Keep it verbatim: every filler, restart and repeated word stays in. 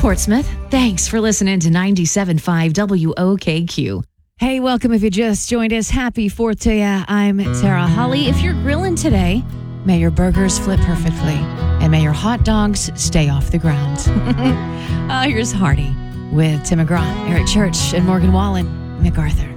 Portsmouth. Thanks for listening to ninety-seven point five W O K Q. Hey, welcome if you just joined us. Happy fourth to ya. I'm Tara Holly. If you're grilling today, may your burgers flip perfectly and may your hot dogs stay off the ground. uh, here's Hardy with Tim McGraw, Eric Church, and Morgan Wallen, MacArthur.